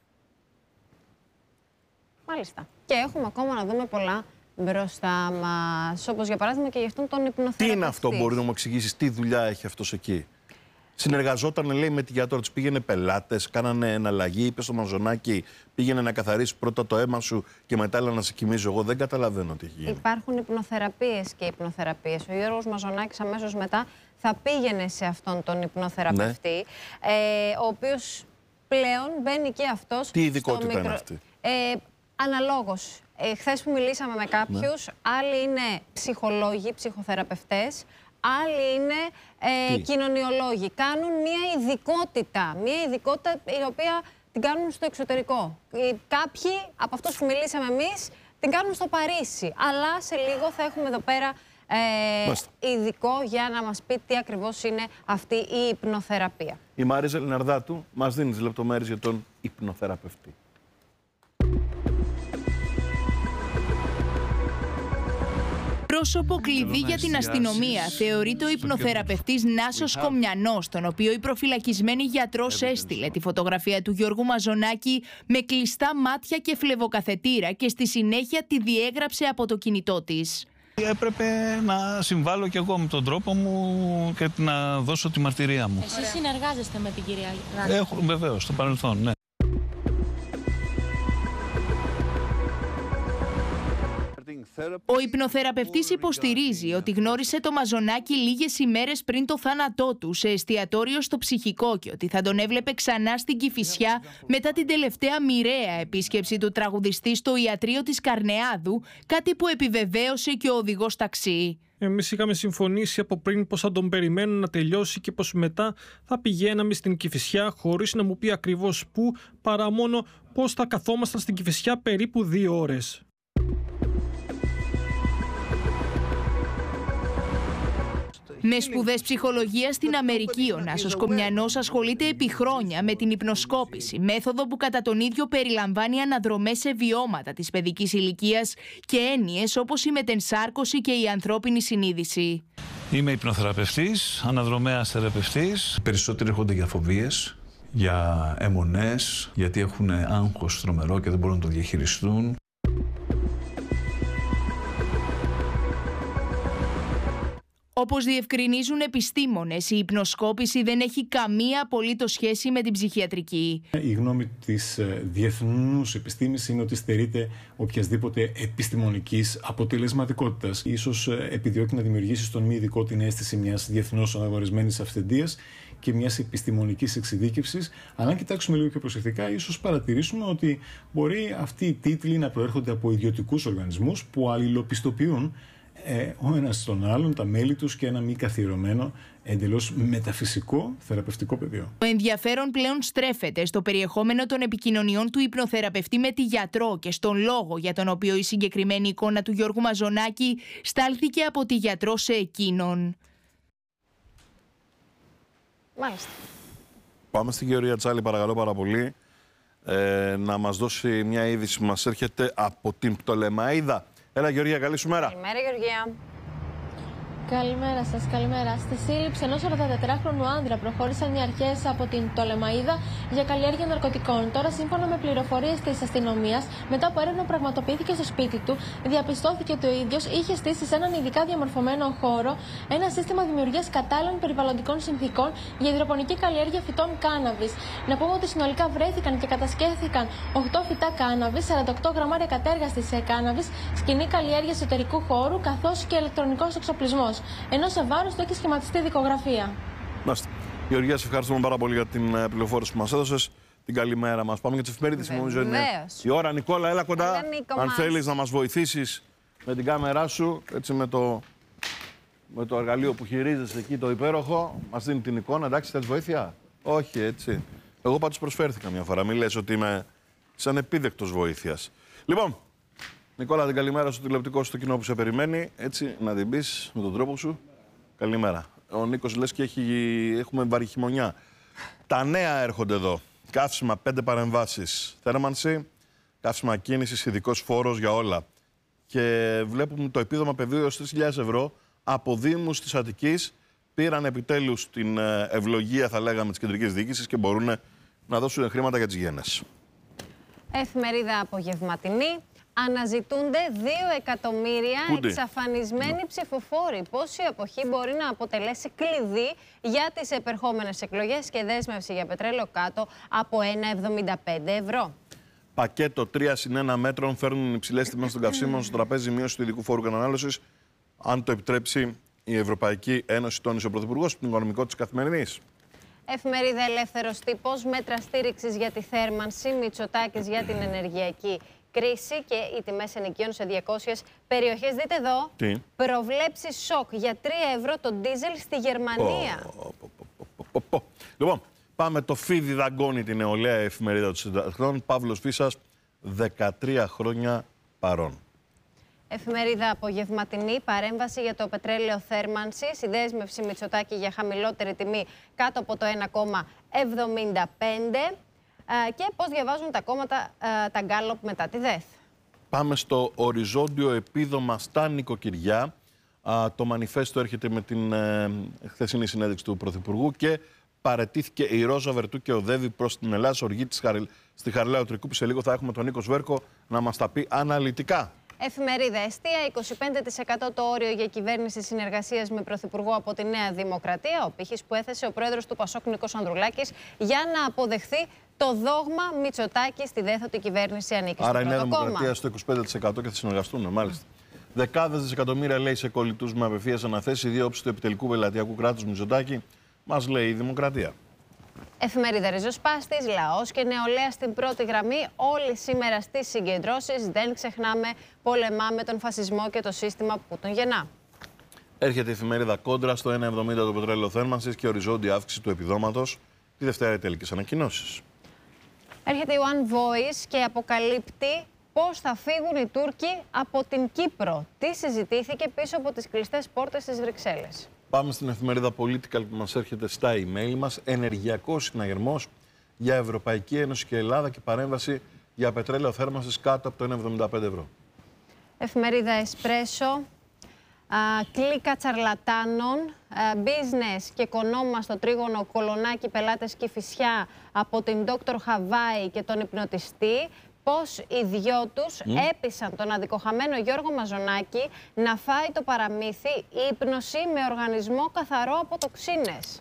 Μάλιστα. Και έχουμε ακόμα να δούμε πολλά μπροστά μας, όπως για παράδειγμα και για αυτόν τον υπνοθεραπευτή. Τι είναι αυτό, μπορεί να μου εξηγήσεις, τι δουλειά έχει αυτός εκεί? Συνεργαζόταν, λέει, με τη γιατρό της, πήγαινε πελάτες, κάνανε εναλλαγή, είπε στο Μαζονάκη, πήγαινε να καθαρίσει πρώτα το αίμα σου και μετά έλα να σε κοιμίζω εγώ. Δεν καταλαβαίνω τι έχει γίνει. Υπάρχουν υπνοθεραπείες και υπνοθεραπείες. Ο Γιώργος Μαζονάκης αμέσως μετά θα πήγαινε σε αυτόν τον υπνοθεραπευτή, ναι. ε, ο οποίος πλέον μπαίνει και αυτός. Τι ειδικότητα μικρό... είναι αυτή? Ε, αναλόγως. Ε, χθες που μιλήσαμε με κάποιους, ναι. άλλοι είναι ψυχολόγοι, ψυχοθεραπευτές, άλλοι είναι ε, κοινωνιολόγοι. Κάνουν μία ειδικότητα, μία ειδικότητα η οποία την κάνουν στο εξωτερικό. Κάποιοι από αυτούς που μιλήσαμε εμείς την κάνουν στο Παρίσι. Αλλά σε λίγο θα έχουμε εδώ πέρα ε, ειδικό για να μας πει τι ακριβώς είναι αυτή η υπνοθεραπεία. Η Μαρίζα Λιναρδάτου μας δίνει τις λεπτομέρειες για τον υπνοθεραπευτή. Πρόσωπο κλειδί για την αστυνομία θεωρείται ο υπνοθεραπευτής Νάσος Κομιανός, τον οποίο η προφυλακισμένη γιατρός έστειλε τη φωτογραφία του Γιώργου Μαζονάκη με κλειστά μάτια και φλεβοκαθετήρα και στη συνέχεια τη διέγραψε από το κινητό της. Έπρεπε να συμβάλλω κι εγώ με τον τρόπο μου και να δώσω τη μαρτυρία μου. Εσείς συνεργάζεστε με την κυρία Γράνη? Έχω, βεβαίως, στο παρελθόν, ναι. Ο υπνοθεραπευτής υποστηρίζει ότι γνώρισε το Μαζονάκη λίγες ημέρες πριν το θάνατό του σε εστιατόριο στο Ψυχικό και ότι θα τον έβλεπε ξανά στην Κηφισιά μετά την τελευταία μοιραία επίσκεψη του τραγουδιστή στο ιατρείο της Καρνεάδου, κάτι που επιβεβαίωσε και ο οδηγός ταξί. Εμείς είχαμε συμφωνήσει από πριν πως θα τον περιμένουν να τελειώσει και πως μετά θα πηγαίναμε στην Κηφισιά χωρίς να μου πει ακριβώς πού, παρά μόνο πως θα καθόμασταν στην Κηφισιά περίπου δύο ώρες. Με σπουδές ψυχολογίας στην Αμερική, ο Νάσος Κομιανός ασχολείται επί χρόνια με την υπνοσκόπηση, μέθοδο που κατά τον ίδιο περιλαμβάνει αναδρομές σε βιώματα της παιδικής ηλικίας και έννοιες όπως η μετενσάρκωση και η ανθρώπινη συνείδηση. Είμαι υπνοθεραπευτής, αναδρομέας θεραπευτής. Περισσότεροι έρχονται για φοβίες, για αιμονές, γιατί έχουν άγχος τρομερό και δεν μπορούν να το διαχειριστούν. Όπως διευκρινίζουν επιστήμονες, η υπνοσκόπηση δεν έχει καμία απολύτως σχέση με την ψυχιατρική. Η γνώμη της διεθνούς επιστήμης είναι ότι στερείται οποιασδήποτε επιστημονικής αποτελεσματικότητας. Ίσως επιδιώκει να δημιουργήσει στον μη ειδικό την αίσθηση μιας διεθνώς αναγνωρισμένης αυθεντίας και μιας επιστημονικής εξειδίκευσης. Αλλά αν κοιτάξουμε λίγο πιο προσεκτικά, ίσως παρατηρήσουμε ότι μπορεί αυτοί οι τίτλοι να προέρχονται από ιδιωτικούς οργανισμούς που αλληλοπιστοποιούν Ε, ο ένας στον άλλον, τα μέλη τους και ένα μη καθιερωμένο, εντελώς μεταφυσικό θεραπευτικό πεδίο. Το ενδιαφέρον πλέον στρέφεται στο περιεχόμενο των επικοινωνιών του υπνοθεραπευτή με τη γιατρό και στον λόγο για τον οποίο η συγκεκριμένη εικόνα του Γιώργου Μαζονάκη στάλθηκε από τη γιατρό σε εκείνον. Μάλιστα. Πάμε στην Γεωργία Τσάλη, παρακαλώ πάρα πολύ, ε, να μας δώσει μια είδηση που μας έρχεται από την Πτολεμαΐδα. Έλα Γεωργία, καλή σου μέρα. Καλημέρα Γεωργία. Καλημέρα σας, καλημέρα. Στη σύλληψη ενός ορδατετράχρονου άνδρα προχώρησαν οι αρχές από την Πτολεμαΐδα για καλλιέργεια ναρκωτικών. Τώρα, σύμφωνα με πληροφορίες της αστυνομίας, μετά από έρευνα πραγματοποιήθηκε στο σπίτι του, διαπιστώθηκε ότι ο ίδιος είχε στήσει σε έναν ειδικά διαμορφωμένο χώρο ένα σύστημα δημιουργίας κατάλληλων περιβαλλοντικών συνθήκων για υδροπονική καλλιέργεια φυτών κάναβης. Να πούμε ότι συνολικά βρέθηκαν και κατασκεύθηκαν οκτώ φυτά κάναβης, σαράντα οκτώ γραμμάρια κατέργαστης κάναβης, σκηνή καλλιέργεια εσωτερικού χώρου καθώς και ηλεκτρονικός εξοπλισμός. Ενώ σε βάρος του έχει σχηματιστεί δικογραφία. Μάλιστα. Γεωργία, σε ευχαριστούμε πάρα πολύ για την πληροφόρηση που μας έδωσες. Την καλημέρα μας. Πάμε για τις εφημερίδες. Νομίζω είναι η ώρα. Νικόλα, έλα κοντά. Έλα, Νίκο, αν μας. θέλεις να μας βοηθήσεις με την κάμερά σου, έτσι με το, με το εργαλείο που χειρίζεσαι εκεί, το υπέροχο, μας δίνει την εικόνα. Εντάξει, θες βοήθεια? Όχι, έτσι. Εγώ πάντως προσφέρθηκα μια φορά. Μην λες ότι είμαι σαν επίδεκτος βοήθειας. Λοιπόν, Νικόλα, την καλημέρα στο τηλεοπτικό στο κοινό που σε περιμένει. Έτσι, να την πεις με τον τρόπο σου. Καλημέρα. Ο Νίκος λες και έχει, έχουμε βαρυχημονιά. Τα νέα έρχονται εδώ. Καύσιμα, πέντε παρεμβάσεις. Θέρμανση, καύσιμα κίνησης, ειδικός φόρος για όλα. Και βλέπουμε το επίδομα πεδίου έως τρεις χιλιάδες ευρώ από δήμους της Αττικής. Πήραν επιτέλους την ευλογία, θα λέγαμε, της κεντρικής διοίκησης και μπορούν να δώσουν χρήματα για τις γένες. Εφημερίδα απογευματινή. Αναζητούνται δύο εκατομμύρια εξαφανισμένοι ψηφοφόροι. Πώς η αποχή μπορεί να αποτελέσει κλειδί για τις επερχόμενες εκλογές και δέσμευση για πετρέλαιο κάτω από ένα εβδομήντα πέντε ευρώ. Πακέτο τρία συν ένα μέτρων φέρνουν υψηλές τιμές των καυσίμων στο τραπέζι μείωση του ειδικού φόρου κατανάλωσης, αν το επιτρέψει η Ευρωπαϊκή Ένωση, τόνισε ο Πρωθυπουργός, στην οικονομικό της Καθημερινής. Εφημερίδα Ελεύθερος Τύπος, μέτρα στήριξης για τη θέρμανση, Μητσοτάκης για την ενεργειακή κρίση και οι τιμές ενοικίων σε διακόσιες περιοχές. Δείτε εδώ, Τι? προβλέψεις σοκ για τρία ευρώ το ντίζελ στη Γερμανία. Πο, πο, πο, πο, πο, πο. Λοιπόν, πάμε το φίδι δαγκώνει την νεολαία εφημερίδα των συντακτών. Παύλος Φίσας, δεκατρία χρόνια παρών. Εφημερίδα Απογευματινή, παρέμβαση για το πετρέλαιο θέρμανσης, η δέσμευση Μητσοτάκη για χαμηλότερη τιμή κάτω από το ένα κόμμα εβδομήντα πέντε και πώς διαβάζουν τα κόμματα τα γκάλοπ μετά τη ΔΕΘ. Πάμε στο οριζόντιο επίδομα στα νοικοκυριά. Το μανιφέστο έρχεται με την ε, χθεσινή συνέντευξη του Πρωθυπουργού και παραιτήθηκε η Ρόζα Βερτού και οδεύει προς την Ελλάδα. Οργή της Χαρ... στη Χαριλάου Τρικούπη. Σε λίγο θα έχουμε τον Νίκο Σβέρκο να μας τα πει αναλυτικά. Εφημερίδα Εστία, είκοσι πέντε τοις εκατό το όριο για κυβέρνηση συνεργασίας με Πρωθυπουργό από τη Νέα Δημοκρατία, ο πύχης που έθεσε ο πρόεδρος του Πασόκ Νίκος Ανδρουλάκης για να αποδεχθεί το δόγμα Μητσοτάκη στη ΔΕΘ ότι η κυβέρνηση ανήκει στο πρώτο κόμμα. Άρα η Νέα Δημοκρατία στο είκοσι πέντε τοις εκατό και θα συνεργαστούν, μάλιστα. Δεκάδες δισεκατομμύρια λέει σε κολλητούς με απευθείας αναθέσει, δύο όψεις του επιτελικού πελατειακού κράτους Μητσοτάκη, μας λέει η Δημοκρατία. Εφημερίδα Ριζοσπάστης, λαός και νεολαία στην πρώτη γραμμή, όλοι σήμερα στις συγκεντρώσεις. Δεν ξεχνάμε, πολεμάμε τον φασισμό και το σύστημα που τον γεννά. Έρχεται η εφημερίδα Κόντρα στο ένα εβδομήντα το πετρέλαιο θέρμανσης και οριζόντια αύξηση του επιδόματος. Τη Δευτέρα οι τελικές ανακοινώσεις. Έρχεται η One Voice και αποκαλύπτει πώς θα φύγουν οι Τούρκοι από την Κύπρο. Τι συζητήθηκε πίσω από τις κλειστές πόρτες της Βρυξέλλες. Πάμε στην εφημερίδα Political που μας έρχεται στα email μας. Ενεργειακός συναγερμός για Ευρωπαϊκή Ένωση και Ελλάδα και παρέμβαση για πετρέλαιο θέρμανσης κάτω από το ένα εβδομήντα πέντε ευρώ. Εφημερίδα Εσπρέσο. Κλίκα τσαρλατάνων, business και κονόμα στο τρίγωνο Κολονάκι, πελάτες Κηφισιά από την Δόκτωρ Χαβάη και τον υπνοτιστή. Πώς οι δυο τους mm. έπεισαν τον αδικοχαμένο Γιώργο Μαζονάκη να φάει το παραμύθι ύπνωση με οργανισμό καθαρό από τοξίνες.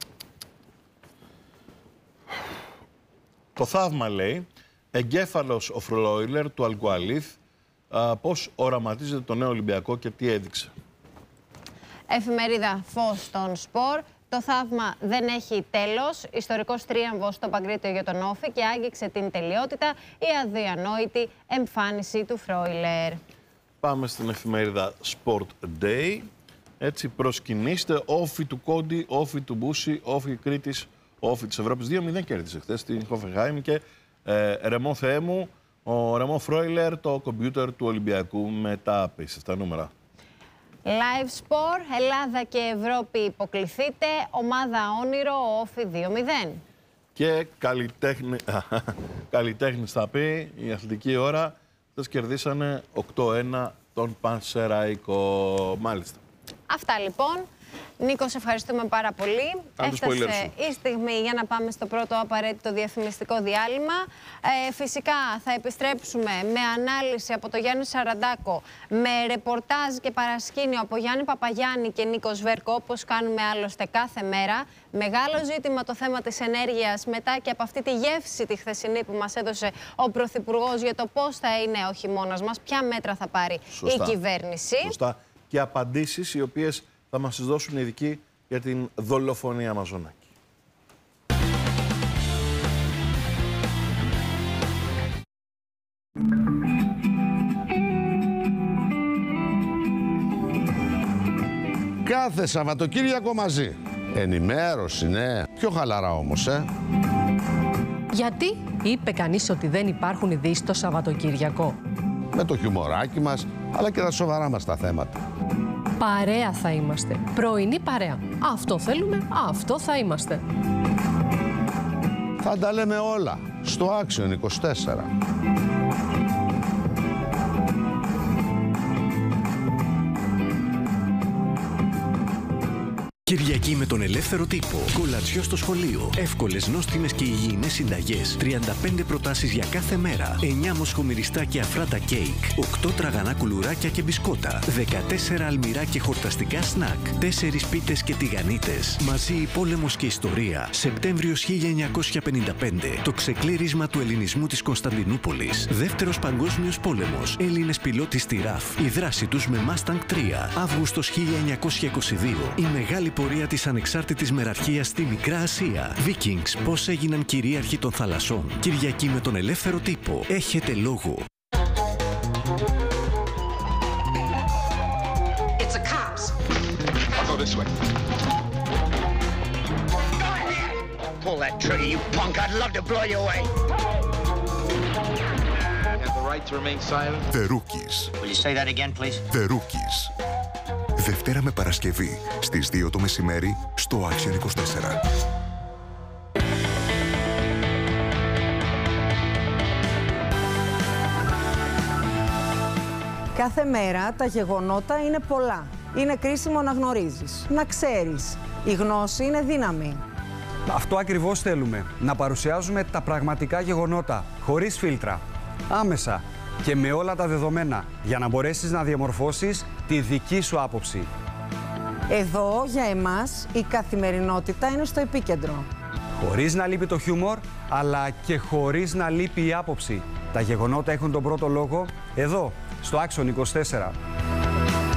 Το θαύμα λέει, εγκέφαλος ο Φρόιλερ του Αλγκουαλίθ, πώς οραματίζεται το νέο Ολυμπιακό και τι έδειξε. Εφημερίδα Φως στον Σπορ. Το θαύμα δεν έχει τέλος. Ιστορικός τρίαμβος στο Παγκρίτιο για τον Όφη και άγγιξε την τελειότητα η αδιανόητη εμφάνιση του Φρόιλερ. Πάμε στην εφημερίδα Sport Day. Έτσι προσκυνήστε, όφη του Κόντι, όφη του Μπούση, όφη Κρήτης, όφη της Ευρώπης. δύο μηδέν κέρδισε χθες στην Χόφενχάιμ και ε, Ρεμό Θεέ μου, ο Ρεμό Φρόιλερ, το κομπιούτερ του Ολυμπιακού με τα απίστευτα νούμερα. Live Sport, Ελλάδα και Ευρώπη υποκληθείτε, ομάδα όνειρο, όφη δύο μηδέν. Και καλλιτέχνη, καλλιτέχνης θα πει, η αθλητική ώρα, χθες κερδίσανε οκτώ ένα τον Πανσεραϊκό, μάλιστα. Αυτά λοιπόν. Νίκο, σε ευχαριστούμε πάρα πολύ. Έφτασε η στιγμή για να πάμε στο πρώτο απαραίτητο διαφημιστικό διάλειμμα. Ε, φυσικά θα επιστρέψουμε με ανάλυση από τον Γιάννη Σαραντάκο, με ρεπορτάζ και παρασκήνιο από Γιάννη Παπαγιάννη και Νίκο Σβέρκο, όπως κάνουμε άλλωστε κάθε μέρα. Μεγάλο ζήτημα το θέμα της ενέργειας μετά και από αυτή τη γεύση τη χθεσινή που μας έδωσε ο Πρωθυπουργός για το πώς θα είναι ο χειμώνας μας, ποια μέτρα θα πάρει Σωστά. η κυβέρνηση. Σωστά. Και απαντήσεις οι οποίες θα μας τις δώσουν οι ειδικοί για την δολοφονία Μαζονάκη. Κάθε Σαββατοκύριακο μαζί. Ενημέρωση, ναι. Πιο χαλαρά όμως, ε. Γιατί είπε κανείς ότι δεν υπάρχουν ειδήσεις το Σαββατοκύριακο. Με το χιουμοράκι μας, αλλά και τα σοβαρά μας τα θέματα. Παρέα θα είμαστε. Πρωινή παρέα. Αυτό θέλουμε, αυτό θα είμαστε. Θα τα λέμε όλα στο Action είκοσι τέσσερα. Κυριακή Κυριακή με τον ελεύθερο τύπο. Κολατσιό στο σχολείο. Εύκολες, νόστιμες και υγιεινές συνταγές. τριάντα πέντε προτάσεις για κάθε μέρα. εννιά μοσχομυριστά και αφράτα κέικ. οκτώ τραγανά κουλουράκια και μπισκότα. δεκατέσσερα αλμυρά και χορταστικά σνακ. τέσσερις πίτες και τηγανίτες. Μαζί πόλεμος και ιστορία. Σεπτέμβριος χίλια εννιακόσια πενήντα πέντε. Το ξεκλήρισμα του ελληνισμού της Κωνσταντινούπολης. Δεύτερος παγκόσμιος πόλεμος. Έλληνες πιλότοι στη ΡΑΦ. Η δράση τους με Mustang τρία. Αύγουστος χίλια εννιακόσια είκοσι δύο. Η μεγάλη πορεία της ανεξάρτητης μεραρχίας στη Μικρά Ασία. Vikings. Πώς έγιναν κυρίαρχοι των θαλασσών. Κυριακή με τον ελεύθερο τύπο. Έχετε λόγο. It's a cops. I'll go this way. Go ahead. Pull that trigger, you punk. I'd love to blow you away. You have the right to remain silent. The Rookies. Will you say that again, please? The Rookies. Δευτέρα με Παρασκευή στις δύο το μεσημέρι στο Action είκοσι τέσσερα. Κάθε μέρα τα γεγονότα είναι πολλά. Είναι κρίσιμο να γνωρίζεις, να ξέρεις. Η γνώση είναι δύναμη. Αυτό ακριβώς θέλουμε. Να παρουσιάζουμε τα πραγματικά γεγονότα, χωρίς φίλτρα, άμεσα και με όλα τα δεδομένα, για να μπορέσεις να διαμορφώσεις τη δική σου άποψη. Εδώ, για εμάς, η καθημερινότητα είναι στο επίκεντρο. Χωρίς να λείπει το χιούμορ, αλλά και χωρίς να λείπει η άποψη. Τα γεγονότα έχουν τον πρώτο λόγο εδώ, στο Action είκοσι τέσσερα.